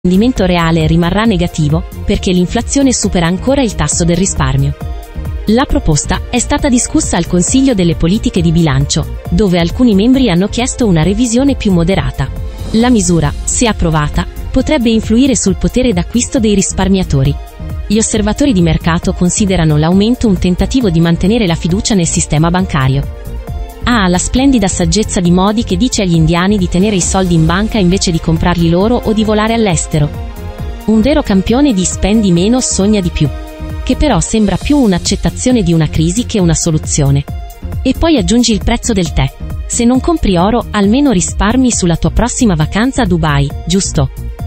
rendimento reale rimarrà negativo, perché l'inflazione supera ancora il tasso del risparmio. La proposta è stata discussa al Consiglio delle politiche di bilancio, dove alcuni membri hanno chiesto una revisione più moderata. La misura, se approvata, potrebbe influire sul potere d'acquisto dei risparmiatori. Gli osservatori di mercato considerano l'aumento un tentativo di mantenere la fiducia nel sistema bancario. La splendida saggezza di Modi che dice agli indiani di tenere i soldi in banca invece di comprarli loro o di volare all'estero. Un vero campione di spendi meno sogna di più, che però sembra più un'accettazione di una crisi che una soluzione. E poi aggiungi il prezzo del tè. Se non compri oro, almeno risparmi sulla tua prossima vacanza a Dubai, giusto?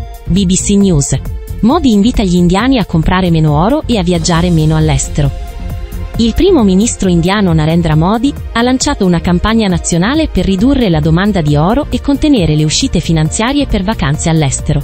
BBC News. Modi invita gli indiani a comprare meno oro e a viaggiare meno all'estero. Il primo ministro indiano Narendra Modi ha lanciato una campagna nazionale per ridurre la domanda di oro e contenere le uscite finanziarie per vacanze all'estero.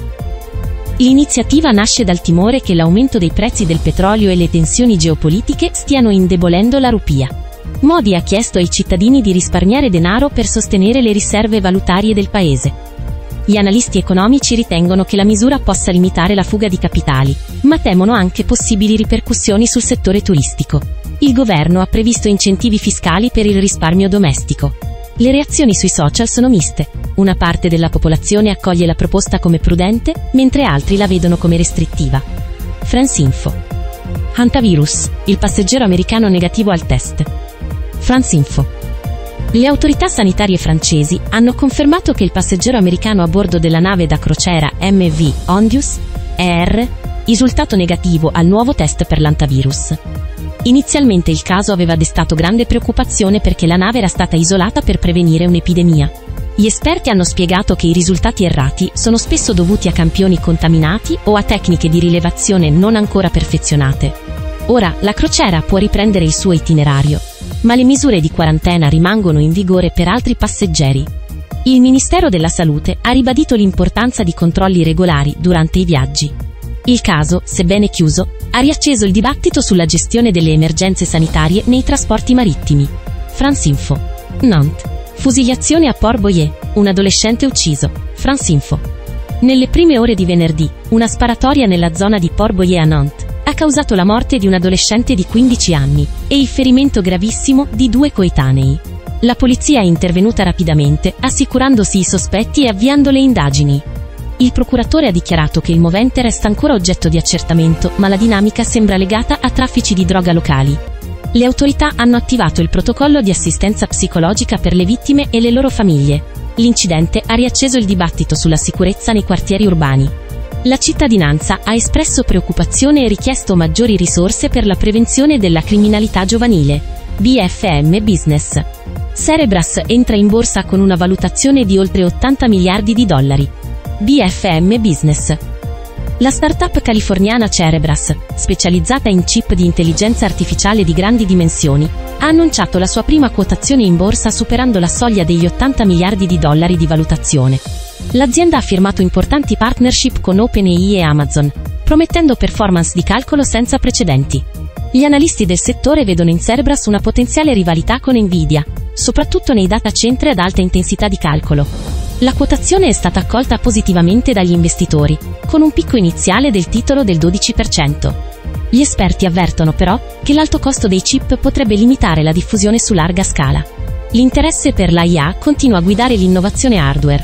L'iniziativa nasce dal timore che l'aumento dei prezzi del petrolio e le tensioni geopolitiche stiano indebolendo la rupia. Modi ha chiesto ai cittadini di risparmiare denaro per sostenere le riserve valutarie del paese. Gli analisti economici ritengono che la misura possa limitare la fuga di capitali, ma temono anche possibili ripercussioni sul settore turistico. Il governo ha previsto incentivi fiscali per il risparmio domestico. Le reazioni sui social sono miste. Una parte della popolazione accoglie la proposta come prudente, mentre altri la vedono come restrittiva. France Info. Hantavirus, il passeggero americano negativo al test. France Info. Le autorità sanitarie francesi hanno confermato che il passeggero americano a bordo della nave da crociera MV Ondius ER risultato negativo al nuovo test per l'hantavirus. Inizialmente il caso aveva destato grande preoccupazione perché la nave era stata isolata per prevenire un'epidemia. Gli esperti hanno spiegato che i risultati errati sono spesso dovuti a campioni contaminati o a tecniche di rilevazione non ancora perfezionate. Ora, la crociera può riprendere il suo itinerario, ma le misure di quarantena rimangono in vigore per altri passeggeri. Il Ministero della Salute ha ribadito l'importanza di controlli regolari durante i viaggi. Il caso, sebbene chiuso, ha riacceso il dibattito sulla gestione delle emergenze sanitarie nei trasporti marittimi. France Info. Nantes. Fusigliazione a Port Boyer. Un adolescente ucciso. France Info. Nelle prime ore di venerdì, una sparatoria nella zona di Port Boyer a Nantes ha causato la morte di un adolescente di 15 anni e il ferimento gravissimo di 2 coetanei. La polizia è intervenuta rapidamente, assicurandosi i sospetti e avviando le indagini. Il procuratore ha dichiarato che il movente resta ancora oggetto di accertamento, ma la dinamica sembra legata a traffici di droga locali. Le autorità hanno attivato il protocollo di assistenza psicologica per le vittime e le loro famiglie. L'incidente ha riacceso il dibattito sulla sicurezza nei quartieri urbani. La cittadinanza ha espresso preoccupazione e richiesto maggiori risorse per la prevenzione della criminalità giovanile. BFM Business. Cerebras entra in borsa con una valutazione di oltre 80 miliardi di dollari. BFM Business. La startup californiana Cerebras, specializzata in chip di intelligenza artificiale di grandi dimensioni, ha annunciato la sua prima quotazione in borsa superando la soglia degli 80 miliardi di dollari di valutazione. L'azienda ha firmato importanti partnership con OpenAI e Amazon, promettendo performance di calcolo senza precedenti. Gli analisti del settore vedono in Cerebras una potenziale rivalità con Nvidia, soprattutto nei data center ad alta intensità di calcolo. La quotazione è stata accolta positivamente dagli investitori, con un picco iniziale del titolo del 12%. Gli esperti avvertono però che l'alto costo dei chip potrebbe limitare la diffusione su larga scala. L'interesse per l'AIA continua a guidare l'innovazione hardware.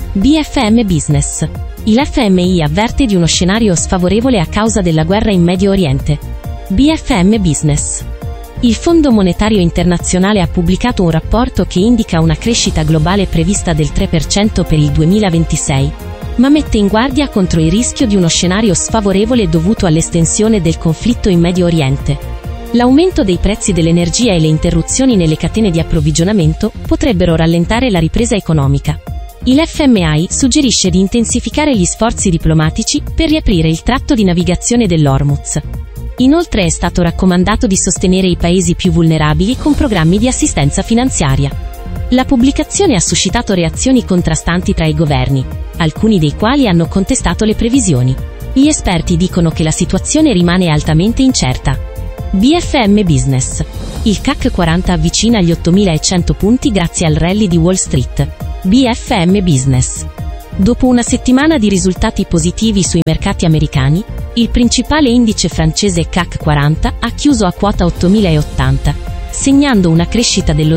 BFM Business. Il FMI avverte di uno scenario sfavorevole a causa della guerra in Medio Oriente. BFM Business. Il Fondo Monetario Internazionale ha pubblicato un rapporto che indica una crescita globale prevista del 3% per il 2026, ma mette in guardia contro il rischio di uno scenario sfavorevole dovuto all'estensione del conflitto in Medio Oriente. L'aumento dei prezzi dell'energia e le interruzioni nelle catene di approvvigionamento potrebbero rallentare la ripresa economica. Il FMI suggerisce di intensificare gli sforzi diplomatici per riaprire il tratto di navigazione dell'Hormuz. Inoltre è stato raccomandato di sostenere i paesi più vulnerabili con programmi di assistenza finanziaria. La pubblicazione ha suscitato reazioni contrastanti tra i governi, alcuni dei quali hanno contestato le previsioni. Gli esperti dicono che la situazione rimane altamente incerta. BFM Business. Il CAC 40 avvicina gli 8.100 punti grazie al rally di Wall Street. BFM Business. Dopo una settimana di risultati positivi sui mercati americani, il principale indice francese CAC 40 ha chiuso a quota 8.080, segnando una crescita dello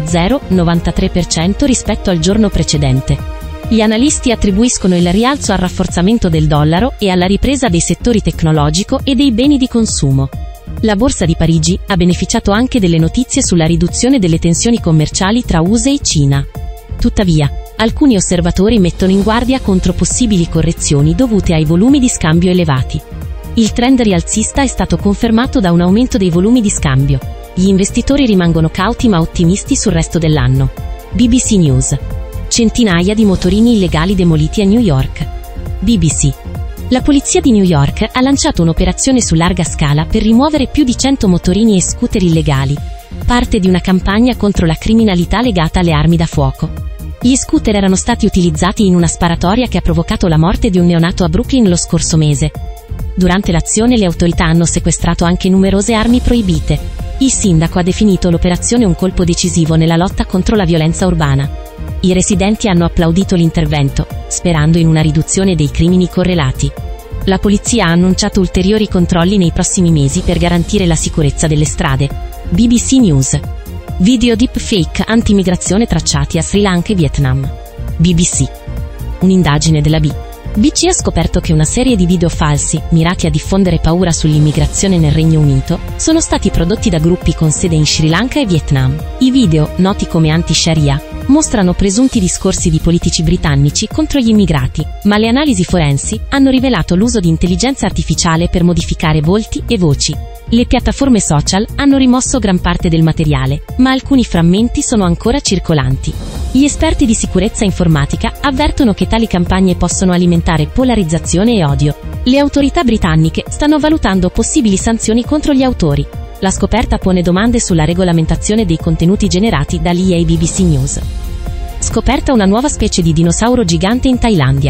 0,93% rispetto al giorno precedente. Gli analisti attribuiscono il rialzo al rafforzamento del dollaro e alla ripresa dei settori tecnologico e dei beni di consumo. La borsa di Parigi ha beneficiato anche delle notizie sulla riduzione delle tensioni commerciali tra USA e Cina. Tuttavia, alcuni osservatori mettono in guardia contro possibili correzioni dovute ai volumi di scambio elevati. Il trend rialzista è stato confermato da un aumento dei volumi di scambio. Gli investitori rimangono cauti ma ottimisti sul resto dell'anno. BBC News. Centinaia di motorini illegali demoliti a New York. BBC. La polizia di New York ha lanciato un'operazione su larga scala per rimuovere più di 100 motorini e scooter illegali, parte di una campagna contro la criminalità legata alle armi da fuoco. Gli scooter erano stati utilizzati in una sparatoria che ha provocato la morte di un neonato a Brooklyn lo scorso mese. Durante l'azione le autorità hanno sequestrato anche numerose armi proibite. Il sindaco ha definito l'operazione un colpo decisivo nella lotta contro la violenza urbana. I residenti hanno applaudito l'intervento, sperando in una riduzione dei crimini correlati. La polizia ha annunciato ulteriori controlli nei prossimi mesi per garantire la sicurezza delle strade. BBC News. Video deepfake anti-immigrazione tracciati a Sri Lanka e Vietnam. BBC. Un'indagine della BBC ha scoperto che una serie di video falsi, mirati a diffondere paura sull'immigrazione nel Regno Unito, sono stati prodotti da gruppi con sede in Sri Lanka e Vietnam. I video, noti come anti-Sharia, mostrano presunti discorsi di politici britannici contro gli immigrati, ma le analisi forensi hanno rivelato l'uso di intelligenza artificiale per modificare volti e voci. Le piattaforme social hanno rimosso gran parte del materiale, ma alcuni frammenti sono ancora circolanti. Gli esperti di sicurezza informatica avvertono che tali campagne possono alimentare polarizzazione e odio. Le autorità britanniche stanno valutando possibili sanzioni contro gli autori. La scoperta pone domande sulla regolamentazione dei contenuti generati dall'EA BBC News. Scoperta una nuova specie di dinosauro gigante in Thailandia.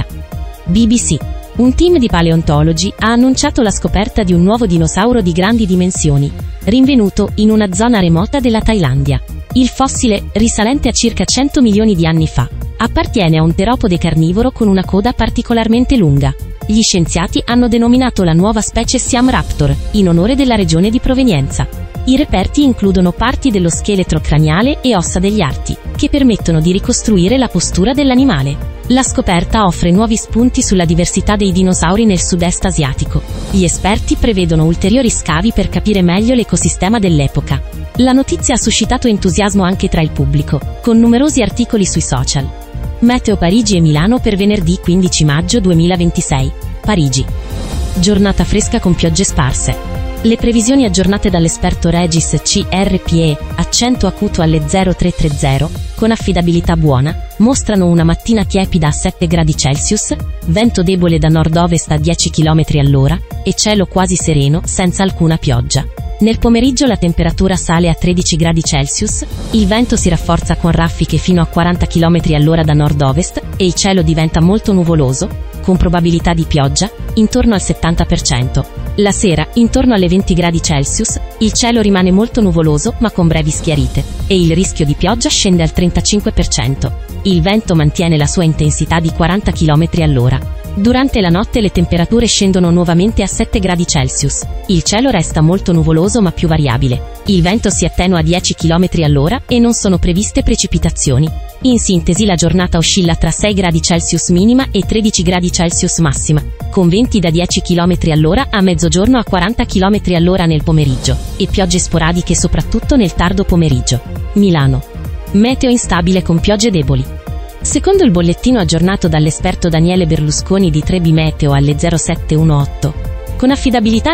BBC. Un team di paleontologi ha annunciato la scoperta di un nuovo dinosauro di grandi dimensioni, rinvenuto in una zona remota della Thailandia. Il fossile, risalente a circa 100 milioni di anni fa, appartiene a un teropode carnivoro con una coda particolarmente lunga. Gli scienziati hanno denominato la nuova specie Siam Raptor, in onore della regione di provenienza. I reperti includono parti dello scheletro craniale e ossa degli arti, che permettono di ricostruire la postura dell'animale. La scoperta offre nuovi spunti sulla diversità dei dinosauri nel sud-est asiatico. Gli esperti prevedono ulteriori scavi per capire meglio l'ecosistema dell'epoca. La notizia ha suscitato entusiasmo anche tra il pubblico, con numerosi articoli sui social. Meteo Parigi e Milano per venerdì 15 maggio 2026. Parigi. Giornata fresca con piogge sparse. Le previsioni aggiornate dall'esperto Regis CRPE, accento acuto alle 0330, con affidabilità buona, mostrano una mattina tiepida a 7 gradi Celsius, vento debole da nord-ovest a 10 km all'ora, e cielo quasi sereno, senza alcuna pioggia. Nel pomeriggio la temperatura sale a 13 gradi Celsius, il vento si rafforza con raffiche fino a 40 km all'ora da nord-ovest, e il cielo diventa molto nuvoloso, con probabilità di pioggia, intorno al 70%. La sera, intorno alle 20 gradi Celsius, il cielo rimane molto nuvoloso ma con brevi schiarite, e il rischio di pioggia scende al 35%. Il vento mantiene la sua intensità di 40 km all'ora. Durante la notte le temperature scendono nuovamente a 7 gradi Celsius. Il cielo resta molto nuvoloso ma più variabile. Il vento si attenua a 10 km all'ora e non sono previste precipitazioni. In sintesi la giornata oscilla tra 6 gradi Celsius minima e 13 gradi Celsius massima, con venti da 10 km all'ora a mezzogiorno a 40 km all'ora nel pomeriggio, e piogge sporadiche soprattutto nel tardo pomeriggio. Milano. Meteo instabile con piogge deboli. Secondo il bollettino aggiornato dall'esperto Daniele Berlusconi di Trebi Meteo alle 0718, con affidabilità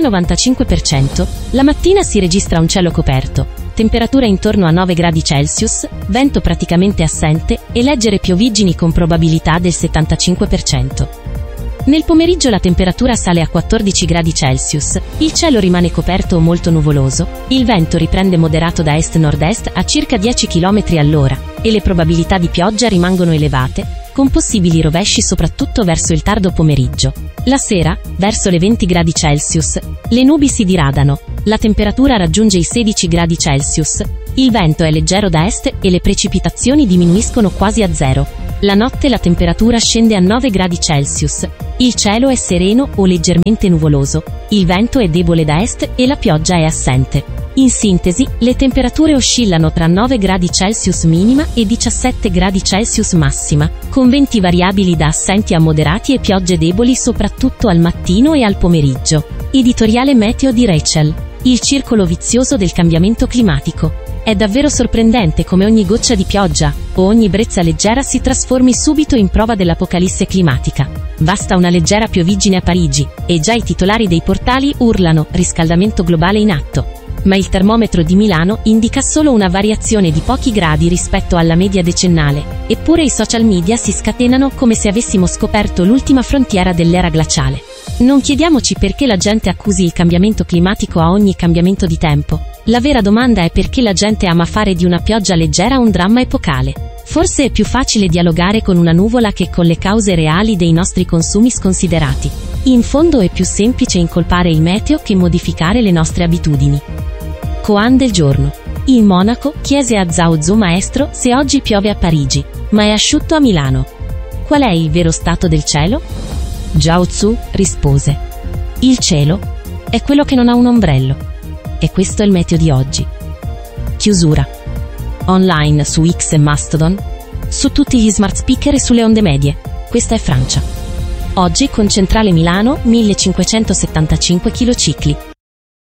95%, la mattina si registra un cielo coperto, temperatura intorno a 9 gradi Celsius, vento praticamente assente e leggere pioviggini con probabilità del 75%. Nel pomeriggio la temperatura sale a 14 gradi Celsius, il cielo rimane coperto o molto nuvoloso, il vento riprende moderato da est-nord-est a circa 10 km all'ora, e le probabilità di pioggia rimangono elevate, con possibili rovesci soprattutto verso il tardo pomeriggio. La sera, verso le 20 gradi Celsius, le nubi si diradano, la temperatura raggiunge i 16 gradi Celsius, il vento è leggero da est e le precipitazioni diminuiscono quasi a zero. La notte la temperatura scende a 9 gradi Celsius, il cielo è sereno o leggermente nuvoloso, il vento è debole da est e la pioggia è assente. In sintesi, le temperature oscillano tra 9 gradi Celsius minima e 17 gradi Celsius massima, con venti variabili da assenti a moderati e piogge deboli soprattutto al mattino e al pomeriggio. Editoriale meteo di Rachel. Il circolo vizioso del cambiamento climatico. È davvero sorprendente come ogni goccia di pioggia, o ogni brezza leggera si trasformi subito in prova dell'apocalisse climatica. Basta una leggera pioviggine a Parigi, e già i titolari dei portali urlano riscaldamento globale in atto. Ma il termometro di Milano indica solo una variazione di pochi gradi rispetto alla media decennale, eppure i social media si scatenano come se avessimo scoperto l'ultima frontiera dell'era glaciale. Non chiediamoci perché la gente accusi il cambiamento climatico a ogni cambiamento di tempo. La vera domanda è perché la gente ama fare di una pioggia leggera un dramma epocale. Forse è più facile dialogare con una nuvola che con le cause reali dei nostri consumi sconsiderati. In fondo è più semplice incolpare il meteo che modificare le nostre abitudini. Koan del giorno. Il monaco chiese a Zhao Zu maestro se oggi piove a Parigi, ma è asciutto a Milano. Qual è il vero stato del cielo? Zhao Zu rispose: il cielo è quello che non ha un ombrello. E questo è il meteo di oggi. Chiusura. Online su X e Mastodon, su tutti gli smart speaker e sulle onde medie. Questa è Francia. Oggi con centrale Milano 1575 kcicli.